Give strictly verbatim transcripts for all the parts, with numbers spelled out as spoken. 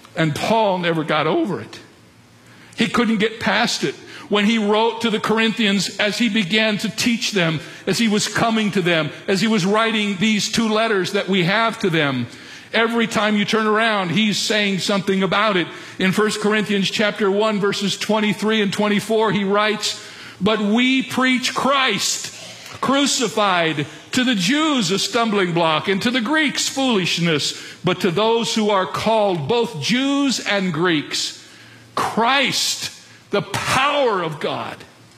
And Paul never got over it. He couldn't get past it. When he wrote to the Corinthians, as he began to teach them, as he was coming to them, as he was writing these two letters that we have to them, every time you turn around, he's saying something about it. In First Corinthians chapter one, verses twenty-three and twenty-four, he writes, "But we preach Christ crucified, to the Jews a stumbling block, and to the Greeks foolishness, but to those who are called, both Jews and Greeks, Christ, the power of God."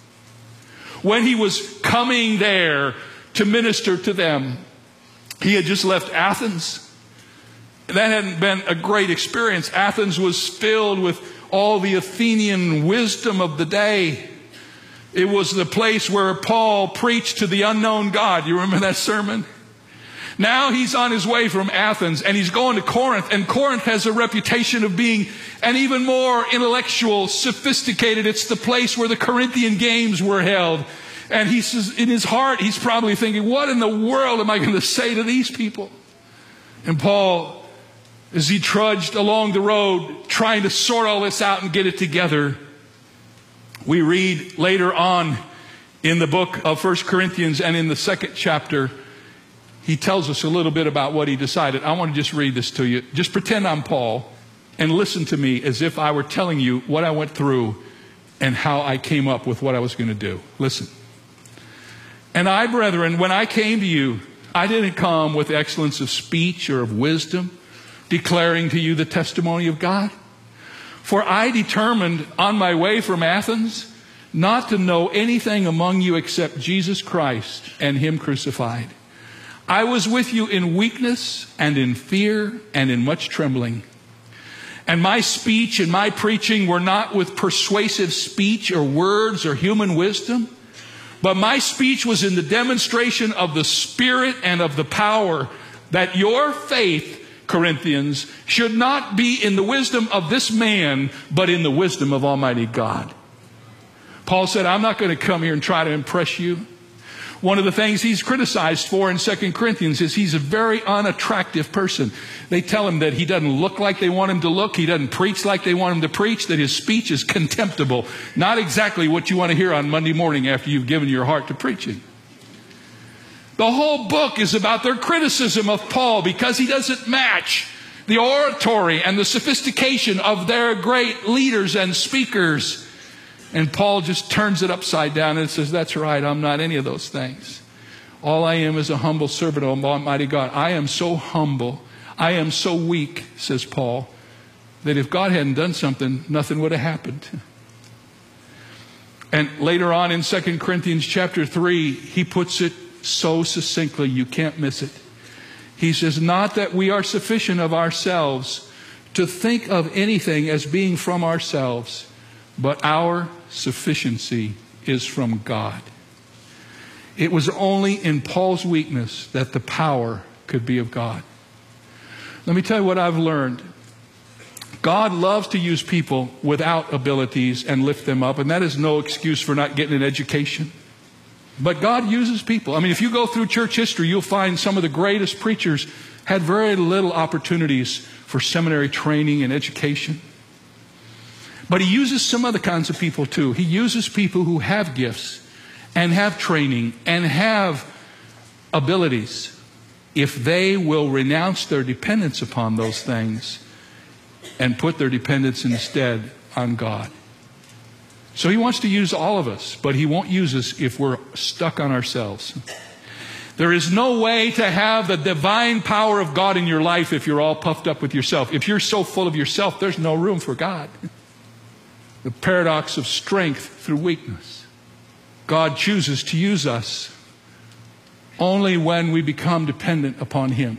When he was coming there to minister to them, he had just left Athens. That hadn't been a great experience. Athens was filled with all the Athenian wisdom of the day. It was the place where Paul preached to the unknown God. You remember that sermon? Now he's on his way from Athens and he's going to Corinth. And Corinth has a reputation of being an even more intellectual, sophisticated. It's the place where the Corinthian games were held. And he says, in his heart, he's probably thinking, what in the world am I going to say to these people? And Paul, as he trudged along the road, trying to sort all this out and get it together, we read later on in the book of First Corinthians and in the second chapter, he tells us a little bit about what he decided. I want to just read this to you. Just pretend I'm Paul and listen to me as if I were telling you what I went through and how I came up with what I was going to do. Listen. "And I, brethren, when I came to you, I didn't come with excellence of speech or of wisdom, declaring to you the testimony of God. For I determined on my way from Athens not to know anything among you except Jesus Christ and Him crucified. I was with you in weakness and in fear and in much trembling. And my speech and my preaching were not with persuasive speech or words or human wisdom, but my speech was in the demonstration of the Spirit and of the power, that your faith, Corinthians, should not be in the wisdom of this man, but in the wisdom of Almighty God." Paul said, I'm not going to come here and try to impress you. One of the things he's criticized for in Second Corinthians is he's a very unattractive person. They tell him that he doesn't look like they want him to look. He doesn't preach like they want him to preach, that his speech is contemptible. Not exactly what you want to hear on Monday morning after you've given your heart to preaching. The whole book is about their criticism of Paul because he doesn't match the oratory and the sophistication of their great leaders and speakers. And Paul just turns it upside down and says, that's right, I'm not any of those things. All I am is a humble servant of Almighty God. I am so humble, I am so weak, says Paul, that if God hadn't done something, nothing would have happened. And later on in Second Corinthians chapter three, he puts it so succinctly, you can't miss it. He says, not that we are sufficient of ourselves to think of anything as being from ourselves, but our sufficiency is from God. It was only in Paul's weakness that the power could be of God. Let me tell you what I've learned. God loves to use people without abilities and lift them up, and that is no excuse for not getting an education. But God uses people. I mean, if you go through church history, you'll find some of the greatest preachers had very little opportunities for seminary training and education. But He uses some other kinds of people too. He uses people who have gifts and have training and have abilities if they will renounce their dependence upon those things and put their dependence instead on God. So He wants to use all of us, but He won't use us if we're stuck on ourselves. There is no way to have the divine power of God in your life if you're all puffed up with yourself. If you're so full of yourself, there's no room for God. The paradox of strength through weakness. God chooses to use us only when we become dependent upon Him.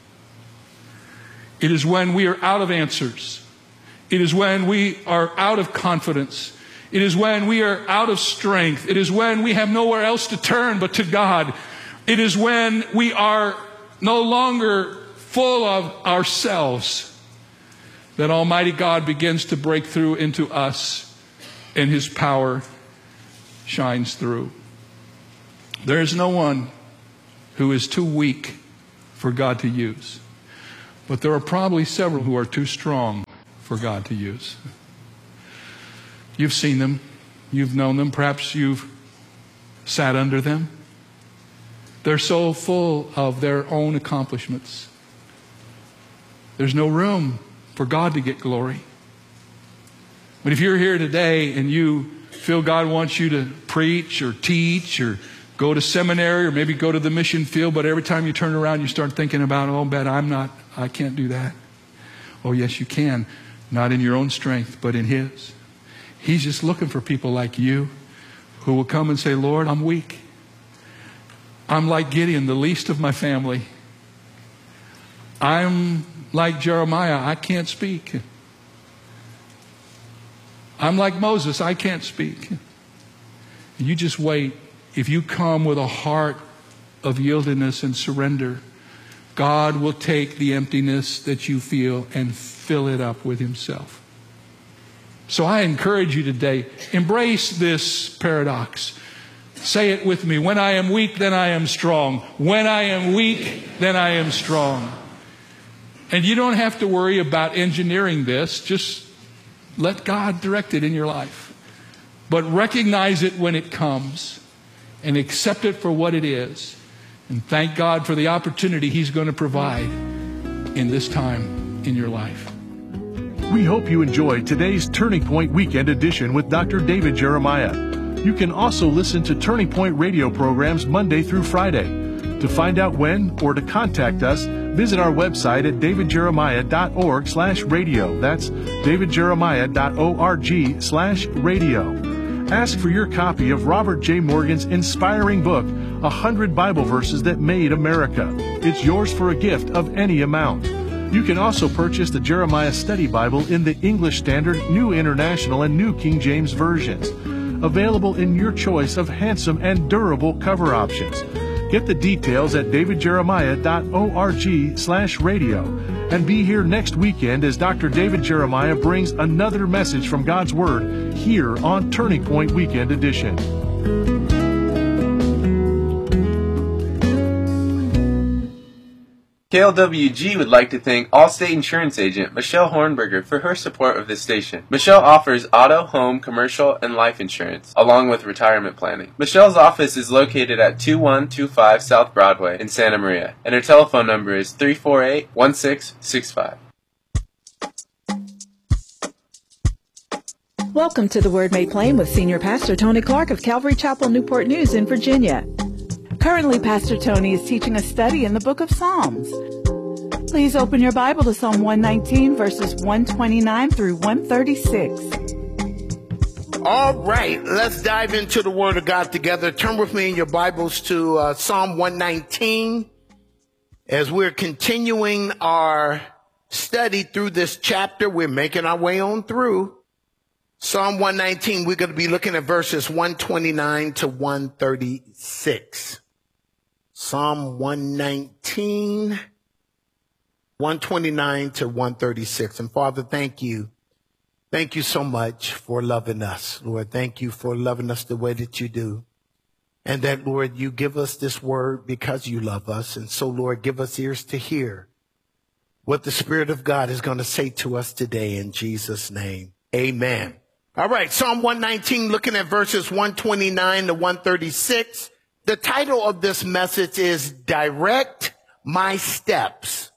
It is when we are out of answers. It is when we are out of confidence. It is when we are out of strength. It is when we have nowhere else to turn but to God. It is when we are no longer full of ourselves that Almighty God begins to break through into us and His power shines through. There is no one who is too weak for God to use. But there are probably several who are too strong for God to use. You've seen them. You've known them. Perhaps you've sat under them. They're so full of their own accomplishments. There's no room for God to get glory. But if you're here today and you feel God wants you to preach or teach or go to seminary or maybe go to the mission field, but every time you turn around you start thinking about, oh, bet I'm not, I can't do that. Oh, yes, you can. Not in your own strength, but in His. He's just looking for people like you who will come and say, Lord, I'm weak. I'm like Gideon, the least of my family. I'm like Jeremiah, I can't speak. I'm like Moses, I can't speak. You just wait. If you come with a heart of yieldedness and surrender, God will take the emptiness that you feel and fill it up with Himself. So I encourage you today, embrace this paradox. Say it with me. When I am weak, then I am strong. When I am weak, then I am strong. And you don't have to worry about engineering this. Just let God direct it in your life. But recognize it when it comes and accept it for what it is. And thank God for the opportunity He's going to provide in this time in your life. We hope you enjoyed today's Turning Point Weekend Edition with Doctor David Jeremiah. You can also listen to Turning Point radio programs Monday through Friday. To find out when or to contact us, visit our website at davidjeremiah.org slash radio. That's davidjeremiah.org slash radio. Ask for your copy of Robert J. Morgan's inspiring book, one hundred Bible Verses That Made America. It's yours for a gift of any amount. You can also purchase the Jeremiah Study Bible in the English Standard, New International, and New King James versions. Available in your choice of handsome and durable cover options. Get the details at davidjeremiah.org slash radio. And be here next weekend as Doctor David Jeremiah brings another message from God's Word here on Turning Point Weekend Edition. K L W G would like to thank Allstate Insurance Agent Michelle Hornberger for her support of this station. Michelle offers auto, home, commercial, and life insurance, along with retirement planning. Michelle's office is located at two one two five South Broadway in Santa Maria, and her telephone number is three four eight, one six six five. Welcome to The Word Made Plain with Senior Pastor Tony Clark of Calvary Chapel, Newport News in Virginia. Currently, Pastor Tony is teaching a study in the book of Psalms. Please open your Bible to Psalm one nineteen, verses one twenty-nine through one thirty-six. All right, let's dive into the Word of God together. Turn with me in your Bibles to uh, Psalm one nineteen as we're continuing our study through this chapter. We're making our way on through. Psalm one nineteen, we're going to be looking at verses one twenty-nine to one thirty-six. Psalm one nineteen, one twenty-nine to one thirty-six. And Father, thank you. Thank you so much for loving us, Lord. Thank you for loving us the way that you do. And that, Lord, you give us this word because you love us. And so, Lord, give us ears to hear what the Spirit of God is going to say to us today in Jesus' name. Amen. All right, Psalm one nineteen, looking at verses one twenty-nine to one thirty-six. The title of this message is Direct My Steps.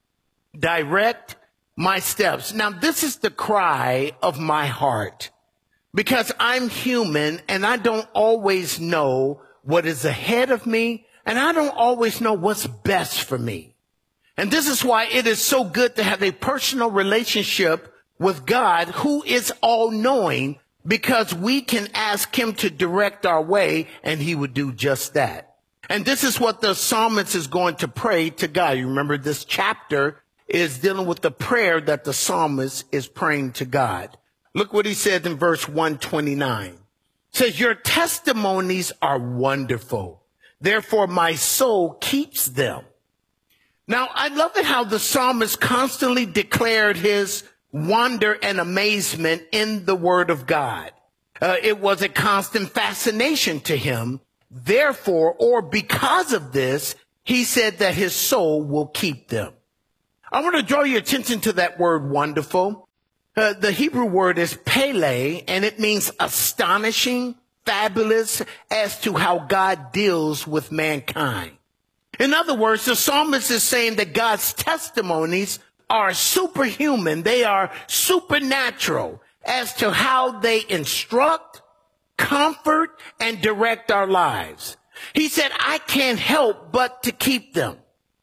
Direct my steps. Now, this is the cry of my heart because I'm human and I don't always know what is ahead of me and I don't always know what's best for me. And this is why it is so good to have a personal relationship with God, who is all-knowing, because we can ask him to direct our way and he would do just that. And this is what the psalmist is going to pray to God. You remember this chapter is dealing with the prayer that the psalmist is praying to God. Look what he said in verse one twenty-nine. It says, your testimonies are wonderful. Therefore, my soul keeps them. Now, I love it how the psalmist constantly declared his wonder and amazement in the word of God. Uh, it was a constant fascination to him. Therefore, or because of this, he said that his soul will keep them. I want to draw your attention to that word wonderful. Uh, the Hebrew word is pele, and it means astonishing, fabulous, as to how God deals with mankind. In other words, the psalmist is saying that God's testimonies are superhuman. They are supernatural as to how they instruct, comfort, and direct our lives. He said, I can't help but to keep them.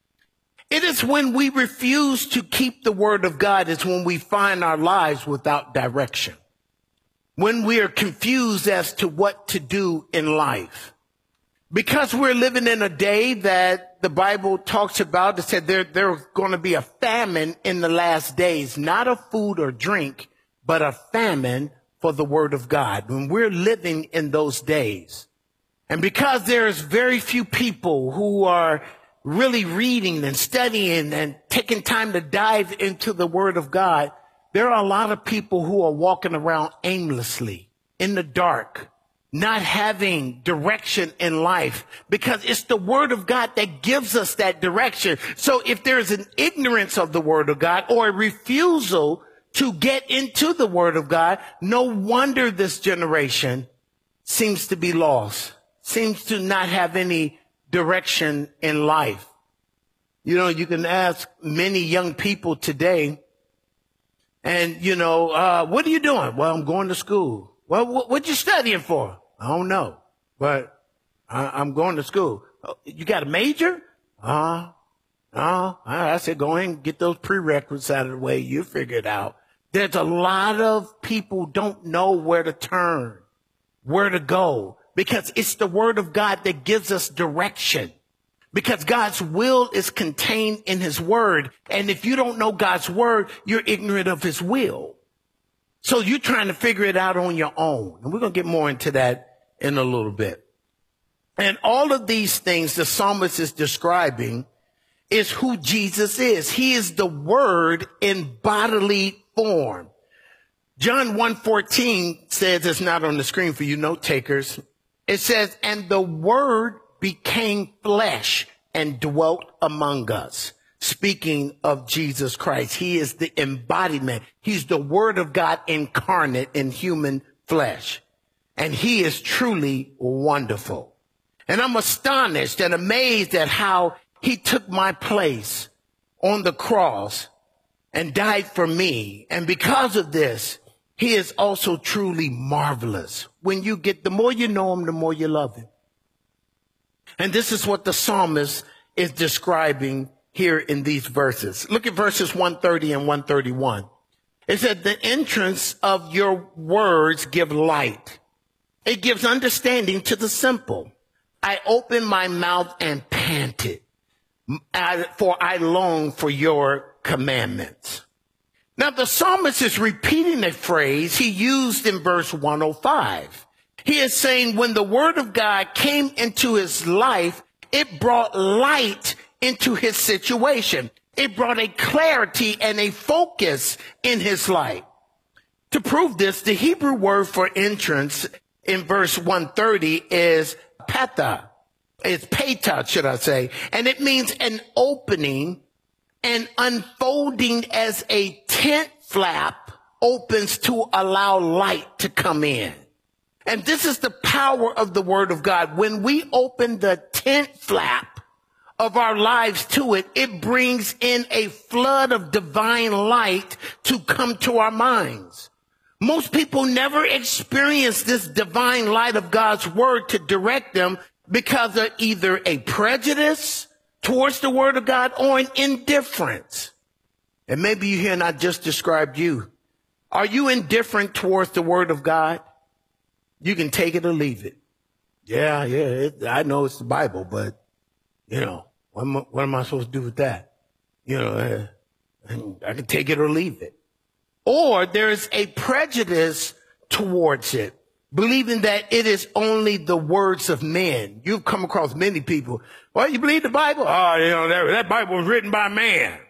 It is when we refuse to keep the word of God is when we find our lives without direction. When we are confused as to what to do in life. Because we're living in a day that the Bible talks about, it said there, there's going to be a famine in the last days, not of food or drink, but a famine for the word of God. When we're living in those days. And because there's very few people who are really reading and studying and taking time to dive into the word of God, there are a lot of people who are walking around aimlessly in the dark, not having direction in life, because it's the word of God that gives us that direction. So if there's an ignorance of the word of God or a refusal to get into the word of God, no wonder this generation seems to be lost, seems to not have any direction in life. You know, you can ask many young people today, and, you know, uh, what are you doing? Well, I'm going to school. Well, what, what you studying for? I don't know, but I, I'm going to school. Oh, you got a major? Uh, no. I said, go ahead and get those prerequisites out of the way. You figure it out. There's a lot of people don't know where to turn, where to go, because it's the word of God that gives us direction. Because God's will is contained in his word. And if you don't know God's word, you're ignorant of his will. So you're trying to figure it out on your own. And we're going to get more into that in a little bit. And all of these things the psalmist is describing is who Jesus is. He is the word in bodily form. John one fourteen says, it's not on the screen for you note takers. It says, and the word became flesh and dwelt among us. Speaking of Jesus Christ, he is the embodiment. He's the word of God incarnate in human flesh. And he is truly wonderful. And I'm astonished and amazed at how he took my place on the cross and died for me. And because of this, he is also truly marvelous. When you get, the more you know him, the more you love him. And this is what the psalmist is describing here in these verses. Look at verses one thirty and one thirty-one. It said, the entrance of your words give light. It gives understanding to the simple. I opened my mouth and panted, for I long for your commandments. Now the psalmist is repeating a phrase he used in verse one oh five. He is saying when the word of God came into his life, it brought light into his situation. It brought a clarity and a focus in his life. To prove this, the Hebrew word for entrance in verse one thirty is peta. It's peta, should I say. And it means an opening and unfolding as a tent flap opens to allow light to come in. And this is the power of the word of God. When we open the tent flap of our lives to it, it brings in a flood of divine light to come to our minds. Most people never experience this divine light of God's word to direct them because of either a prejudice towards the word of God or an indifference. And maybe you hear, and I just described you. Are you indifferent towards the word of God? You can take it or leave it. Yeah, yeah, it, I know it's the Bible, but, you know, what am I, what am I supposed to do with that? You know, uh, I can take it or leave it. Or there's a prejudice towards it, believing that it is only the words of men. You've come across many people. Well, you believe the Bible? Oh, you know, that, that Bible was written by man.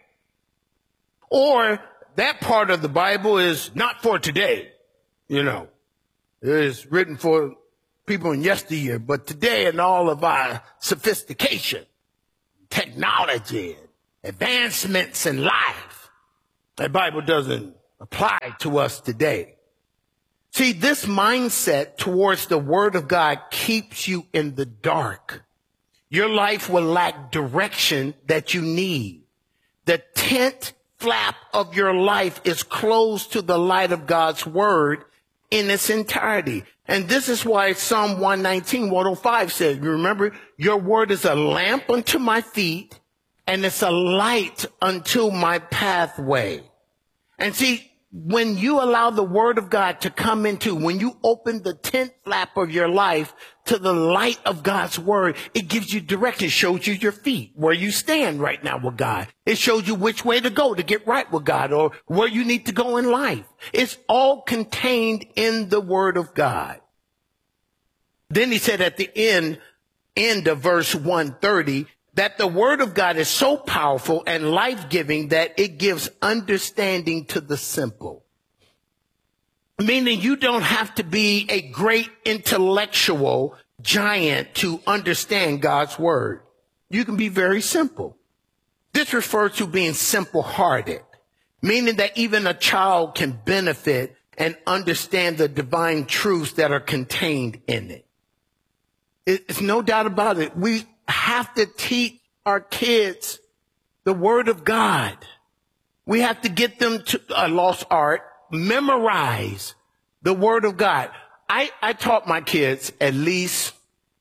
Or that part of the Bible is not for today, you know. It is written for people in yesteryear, but today in all of our sophistication, technology, advancements in life, that Bible doesn't apply to us today. See, this mindset towards the word of God keeps you in the dark. Your life will lack direction that you need. The tent flap of your life is closed to the light of God's word in its entirety. And this is why Psalm one nineteen, one oh five says, you remember, your word is a lamp unto my feet and it's a light unto my pathway. And see, when you allow the word of God to come into, when you open the tent flap of your life to the light of God's word, it gives you direction. It shows you your feet, where you stand right now with God. It shows you which way to go to get right with God, or where you need to go in life. It's all contained in the word of God. Then he said at the end, end of verse one thirty, that the word of God is so powerful and life-giving that it gives understanding to the simple. Meaning you don't have to be a great intellectual giant to understand God's word. You can be very simple. This refers to being simple-hearted, meaning that even a child can benefit and understand the divine truths that are contained in it. It's no doubt about it. We have to teach our kids the word of God. We have to get them to a uh, lost art, memorize the word of God. I, I taught my kids at least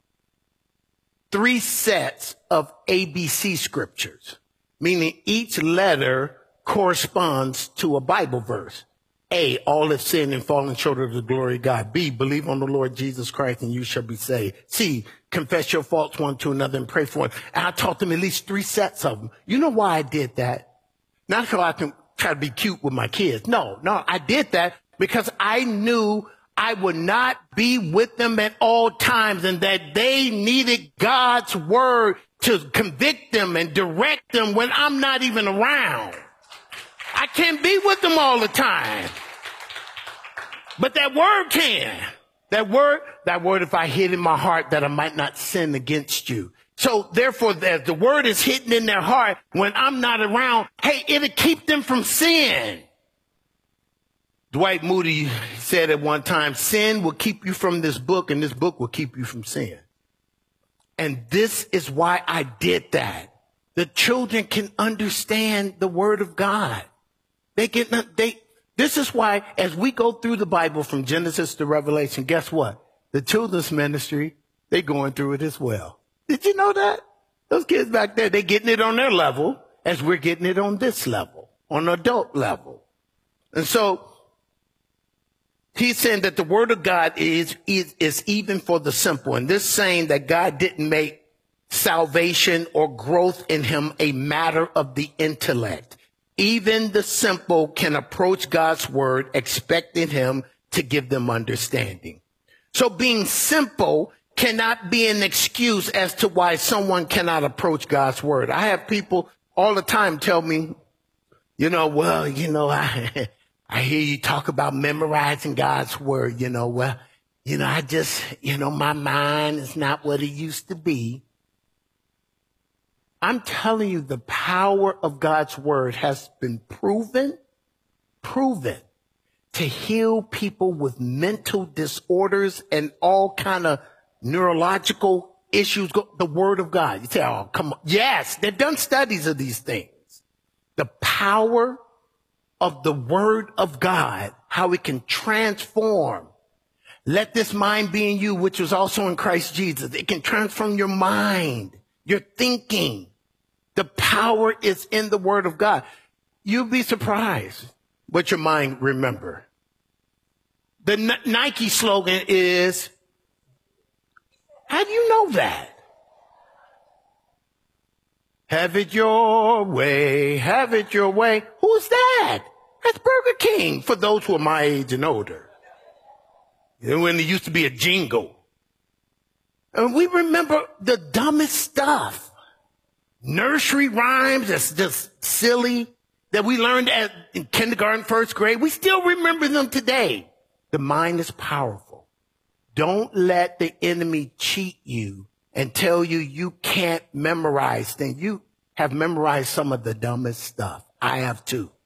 three sets of A B C scriptures, meaning each letter corresponds to a Bible verse. A, all have sinned and fallen short of the glory of God. B, believe on the Lord Jesus Christ and you shall be saved. C, confess your faults one to another and pray for it. And I taught them at least three sets of them. You know why I did that? Not so I can try to be cute with my kids. No, no, I did that because I knew I would not be with them at all times and that they needed God's word to convict them and direct them when I'm not even around. I can't be with them all the time. But that word can. That word, that word, if I hid in my heart that I might not sin against you. So therefore, as the word is hidden in their heart, when I'm not around, hey, it'll keep them from sin. Dwight Moody said at one time, sin will keep you from this book and this book will keep you from sin. And this is why I did that. The children can understand the word of God. They get, they, this is why as we go through the Bible from Genesis to Revelation, guess what? The children's ministry, they're going through it as well. Did you know that? Those kids back there, they're getting it on their level as we're getting it on this level, on adult level. And so he's saying that the word of God is, is, is even for the simple. And this saying that God didn't make salvation or growth in him a matter of the intellect. Even the simple can approach God's word, expecting him to give them understanding. So being simple cannot be an excuse as to why someone cannot approach God's word. I have people all the time tell me, you know, well, you know, I, I hear you talk about memorizing God's word, you know, well, you know, I just, you know, my mind is not what it used to be. I'm telling you, the power of God's word has been proven, proven to heal people with mental disorders and all kind of neurological issues. The word of God. You say, oh, come on. Yes, they've done studies of these things. The power of the word of God, how it can transform. Let this mind be in you, which was also in Christ Jesus. It can transform your mind, your thinking. The power is in the word of God. You'll be surprised what your mind remember. The N- Nike slogan is, how do you know that? Have it your way, have it your way. Who's that? That's Burger King for those who are my age and older. You know, when there used to be a jingle. And we remember the dumbest stuff. Nursery rhymes that's just silly that we learned at, in kindergarten, first grade. We still remember them today. The mind is powerful. Don't let the enemy cheat you and tell you you can't memorize things. You have memorized some of the dumbest stuff. I have too.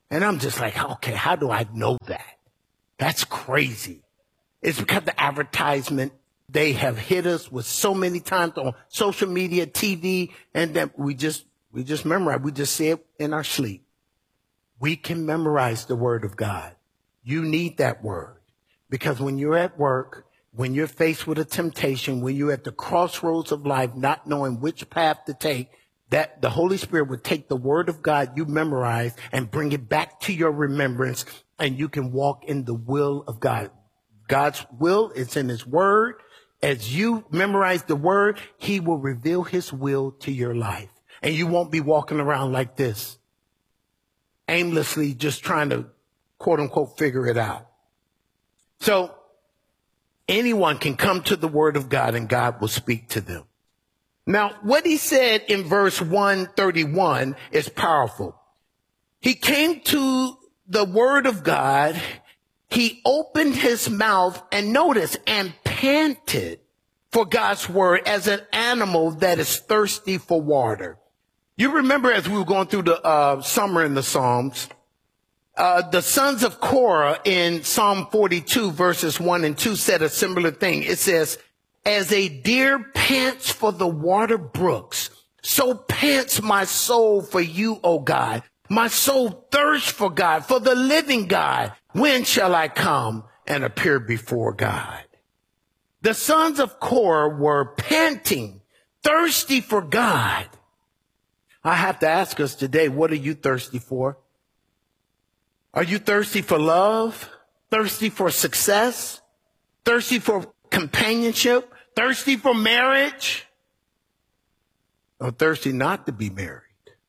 And I'm just like, okay, how do I know that? That's crazy. It's because the advertisement, they have hit us with so many times on social media, T V, and that we just, we just memorize. We just say it in our sleep. We can memorize the word of God. You need that word because when you're at work, when you're faced with a temptation, when you're at the crossroads of life, not knowing which path to take, that the Holy Spirit would take the word of God you memorize and bring it back to your remembrance, and you can walk in the will of God. God's will is in his word. As you memorize the word, he will reveal his will to your life. And you won't be walking around like this, aimlessly just trying to, quote unquote, figure it out. So anyone can come to the word of God and God will speak to them. Now, what he said in verse one thirty-one is powerful. He came to the word of God. He opened his mouth and notice and panted for God's word as an animal that is thirsty for water. You remember as we were going through the uh, summer in the Psalms, uh, the sons of Korah in Psalm forty-two verses one and two said a similar thing. It says, as a deer pants for the water brooks, so pants my soul for you, O God. My soul thirsts for God, for the living God. When shall I come and appear before God? The sons of Korah were panting, thirsty for God. I have to ask us today, what are you thirsty for? Are you thirsty for love? Thirsty for success? Thirsty for companionship? Thirsty for marriage? Or thirsty not to be married?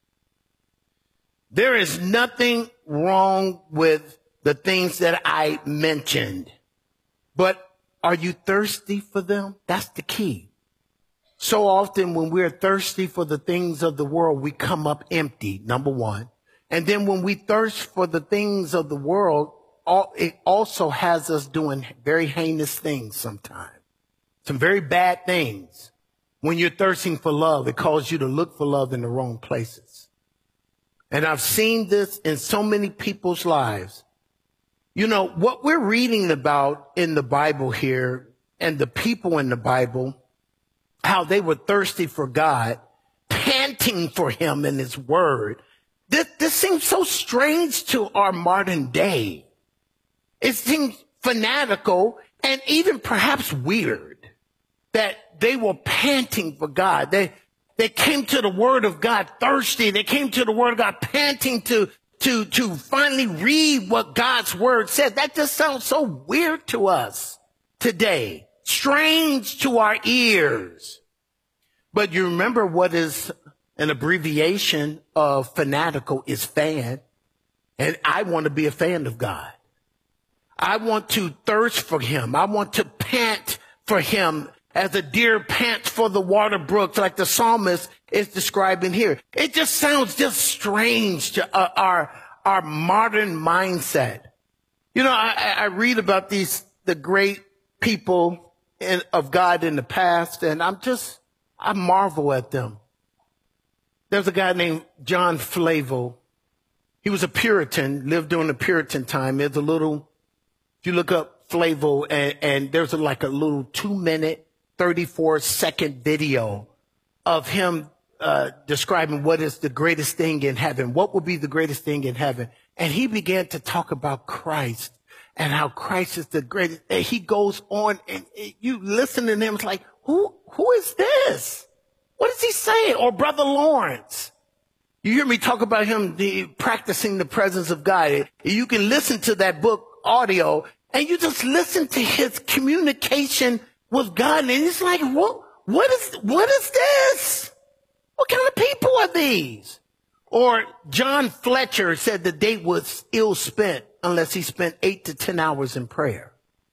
There is nothing wrong with the things that I mentioned, but are you thirsty for them? That's the key. So often when we're thirsty for the things of the world, we come up empty, number one. And then when we thirst for the things of the world, it also has us doing very heinous things sometimes. Some very bad things. When you're thirsting for love, it calls you to look for love in the wrong places. And I've seen this in so many people's lives. You know, what we're reading about in the Bible here and the people in the Bible, how they were thirsty for God, panting for him in his word. This, this seems so strange to our modern day. It seems fanatical and even perhaps weird that they were panting for God. They, they came to the word of God thirsty. They came to the word of God panting to, to, to finally read what God's word said. That just sounds so weird to us today. Strange to our ears. But you remember what is an abbreviation of fanatical is fan. And I want to be a fan of God. I want to thirst for him. I want to pant for him as a deer pants for the water brooks, like the psalmist is describing here. It just sounds just strange to uh, our, our modern mindset. You know, I, I read about these, the great people in, of God in the past, and I'm just, I marvel at them. There's a guy named John Flavel. He was a Puritan, lived during the Puritan time. There's a little, if you look up Flavel, and, and there's a, like a little two minute, thirty-four second video of him uh, describing what is the greatest thing in heaven. What will be the greatest thing in heaven? And he began to talk about Christ and how Christ is the greatest. And he goes on, and you listen to him, it's like, who, who is this? What is he saying? Or Brother Lawrence. You hear me talk about him the, practicing the presence of God. You can listen to that book audio and you just listen to his communication with God. And it's like, what, what is, what is this? What kind of people are these? Or John Fletcher said the day was ill spent unless he spent eight to ten hours in prayer.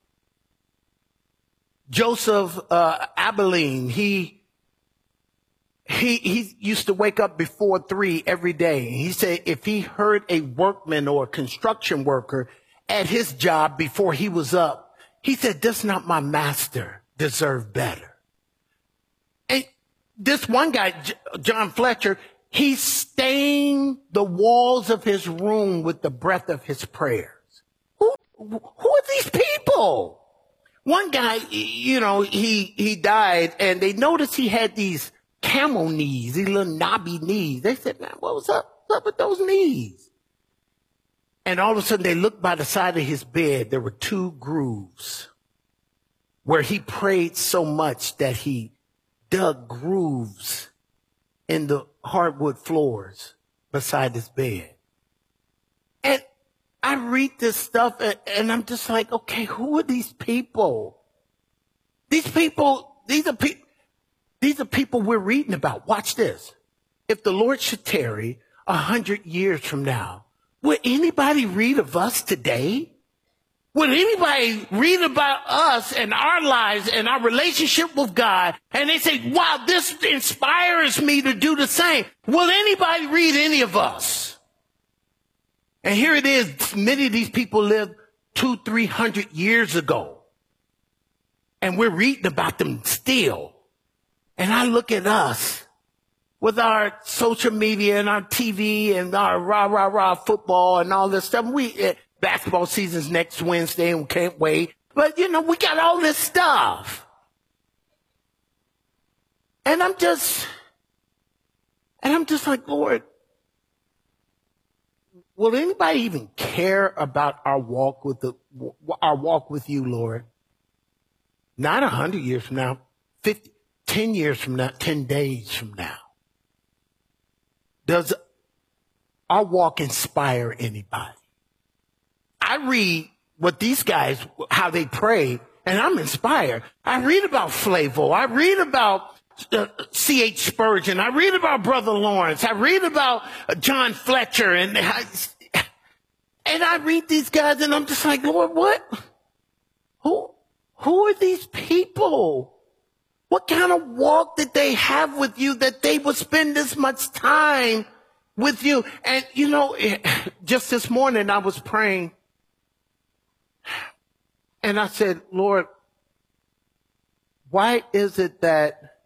Joseph, uh, Abilene, he, He, he used to wake up before three every day. He said if he heard a workman or a construction worker at his job before he was up, he said, does not my master deserve better? And this one guy, John Fletcher, he stained the walls of his room with the breath of his prayers. Who, who are these people? One guy, you know, he, he died and they noticed he had these camel knees, these little knobby knees. They said, man, what was up, what's up with those knees? And all of a sudden they looked by the side of his bed. There were two grooves where he prayed so much that he dug grooves in the hardwood floors beside his bed. And I read this stuff and, and I'm just like, okay, who are these people? These people, these are people, these are people we're reading about. Watch this. If the Lord should tarry a hundred years from now, would anybody read of us today? Would anybody read about us and our lives and our relationship with God and they say, wow, this inspires me to do the same? Will anybody read any of us? And here it is. Many of these people lived two, three hundred years ago. And we're reading about them still. And I look at us with our social media and our T V and our rah, rah, rah football and all this stuff. We, uh, basketball season's next Wednesday and we can't wait. But, you know, we got all this stuff. And I'm just, and I'm just like, Lord, will anybody even care about our walk with the, our walk with you, Lord? Not a hundred years from now, fifty, ten years from now, ten days from now. Does our walk inspire anybody? I read what these guys, how they pray, and I'm inspired. I read about Flavel. I read about uh, C H Spurgeon. I read about Brother Lawrence. I read about uh, John Fletcher. And I, and I read these guys, and I'm just like, Lord, what? Who, who are these people? What kind of walk did they have with you that they would spend this much time with you? And, you know, just this morning I was praying and I said, Lord, why is it that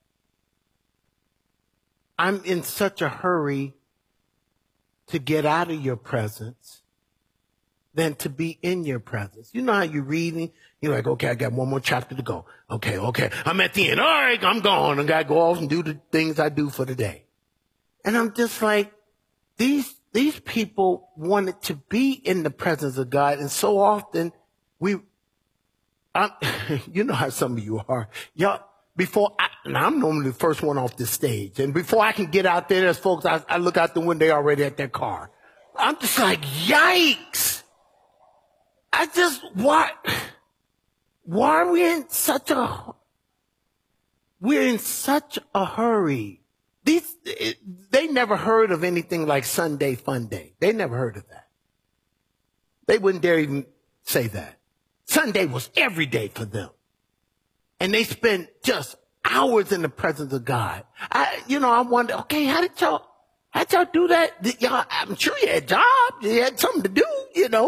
I'm in such a hurry to get out of your presence than to be in your presence? You know how you're reading? You're like, okay, I got one more chapter to go. Okay, okay. I'm at the end. All right, I'm gone. I got to go off and do the things I do for the day. And I'm just like, these, these people wanted to be in the presence of God. And so often we, I'm, you know how some of you are. Y'all, before I, and I'm normally the first one off the stage. And before I can get out there, there's folks, I, I look out the window, they're already at their car. I'm just like, yikes. I just, what? Why are we in such a, we're in such a hurry? These, they never heard of anything like Sunday Fun Day. They never heard of that. They wouldn't dare even say that. Sunday was every day for them. And they spent just hours in the presence of God. I, you know, I wonder, okay, how did y'all, how did y'all do that? Did y'all, I'm sure you had jobs, you had something to do, you know.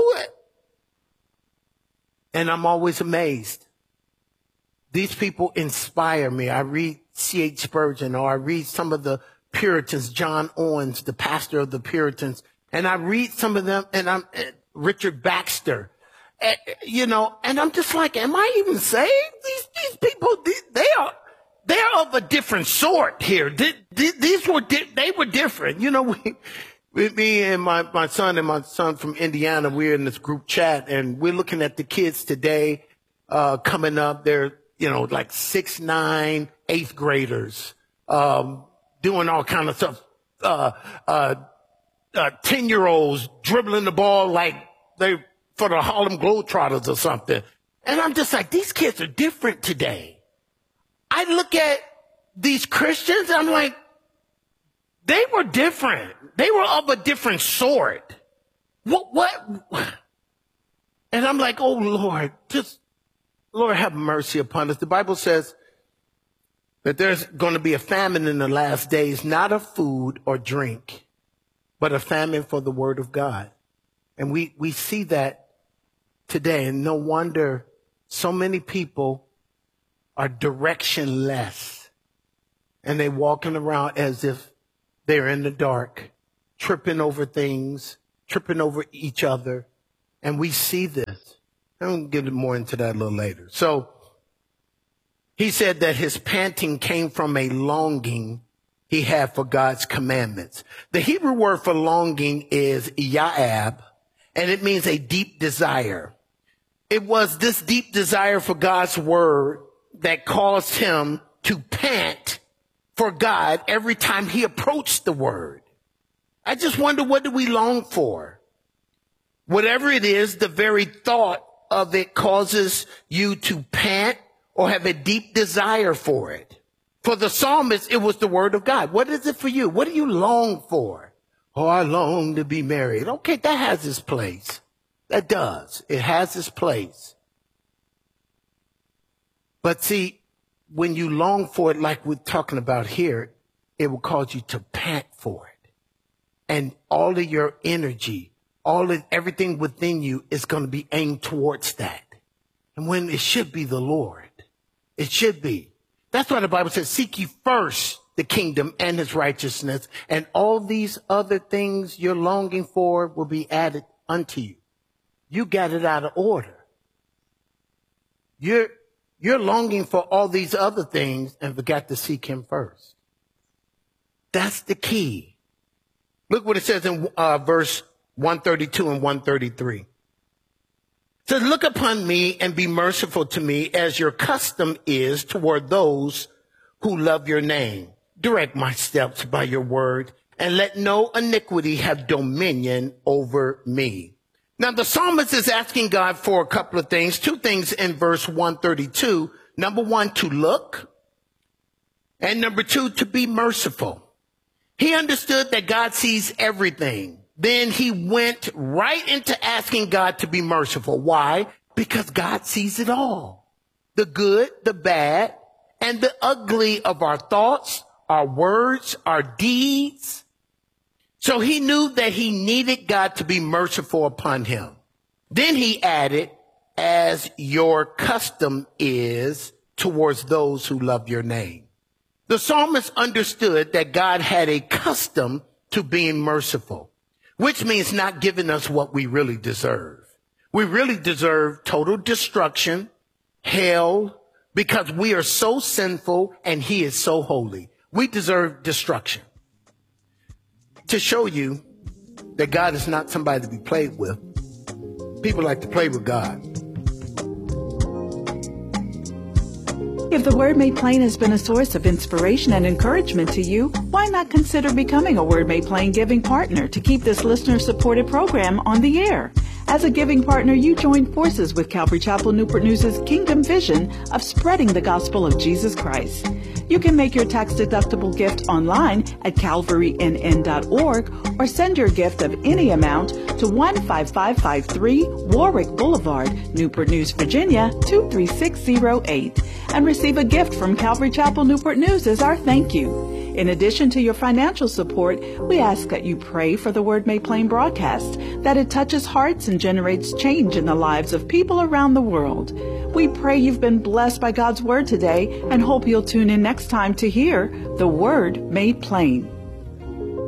And I'm always amazed. These people inspire me. I read C H Spurgeon, or I read some of the Puritans, John Owens, the pastor of the Puritans, and I read some of them, and I'm uh, Richard Baxter, uh, you know, and I'm just like, am I even saved? These these people, these, they are they're of a different sort here. These, these were di- they were different, you know. We, with me and my, my son and my son from Indiana, we're in this group chat and we're looking at the kids today, uh, coming up. They're, you know, like six, nine, eighth graders, um, doing all kind of stuff. Uh, uh, uh, ten year olds dribbling the ball like they for the Harlem Globetrotters or something. And I'm just like, these kids are different today. I look at these Christians and I'm like, they were different. They were of a different sort. What, what? And I'm like, oh, Lord, just, Lord, have mercy upon us. The Bible says that there's going to be a famine in the last days, not of food or drink, but a famine for the word of God. And we, we see that today. And no wonder so many people are directionless and they're walking around as if they're in the dark, tripping over things, tripping over each other. And we see this. I'm going to get more into that a little later. So he said that his panting came from a longing he had for God's commandments. The Hebrew word for longing is ya'ab, and it means a deep desire. It was this deep desire for God's word that caused him to pant for God every time he approached the word. I just wonder, what do we long for? Whatever it is, the very thought of it causes you to pant or have a deep desire for it. For the psalmist, it was the word of God. What is it for you? What do you long for? Oh, I long to be married. Okay, that has its place. That does. It has its place. But see, when you long for it, like we're talking about here, it will cause you to pant for it. And all of your energy, all of everything within you is going to be aimed towards that. And when it should be the Lord, it should be. That's why the Bible says, seek ye first the kingdom and his righteousness, and all these other things you're longing for will be added unto you. You got it out of order. You're, you're longing for all these other things and forgot to seek him first. That's the key. Look what it says in uh, verse one thirty-two and one thirty-three. It says, look upon me and be merciful to me as your custom is toward those who love your name. Direct my steps by your word, and let no iniquity have dominion over me. Now, the psalmist is asking God for a couple of things, two things in verse one thirty-two. Number one, to look, and number two, to be merciful. He understood that God sees everything. Then he went right into asking God to be merciful. Why? Because God sees it all. The good, the bad, and the ugly of our thoughts, our words, our deeds. So he knew that he needed God to be merciful upon him. Then he added, as your custom is towards those who love your name. The psalmist understood that God had a custom to being merciful, which means not giving us what we really deserve. We really deserve total destruction, hell, because we are so sinful and he is so holy. We deserve destruction. To show you that God is not somebody to be played with, people like to play with God. If the Word Made Plain has been a source of inspiration and encouragement to you, why not consider becoming a Word Made Plain giving partner to keep this listener-supported program on the air? As a giving partner, you join forces with Calvary Chapel Newport News' Kingdom Vision of spreading the gospel of Jesus Christ. You can make your tax-deductible gift online at calvary n n dot org or send your gift of any amount to one five five five three Warwick Boulevard, Newport News, Virginia two three six zero eight, and receive a gift from Calvary Chapel Newport News as our thank you. In addition to your financial support, we ask that you pray for the Word Made Plain broadcast, that it touches hearts and generates change in the lives of people around the world. We pray you've been blessed by God's Word today and hope you'll tune in next time to hear the Word Made Plain.